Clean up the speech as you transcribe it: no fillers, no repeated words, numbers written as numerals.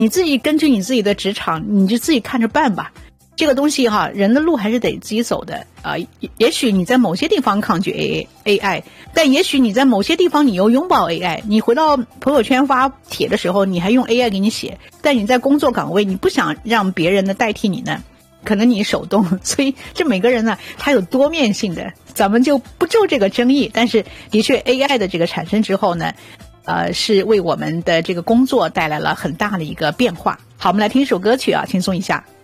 你自己根据你自己的职场，你就自己看着办吧。这个东西哈，人的路还是得自己走的啊。也许你在某些地方抗拒 AI， 但也许你在某些地方你又拥抱 AI。你回到朋友圈发帖的时候，你还用 AI 给你写，但你在工作岗位，你不想让别人呢代替你呢，可能你手动。所以这每个人呢，他有多面性的，咱们就不就这个争议。但是的确 AI 的这个产生之后呢，是为我们的这个工作带来了很大的一个变化。好，我们来听一首歌曲啊，轻松一下。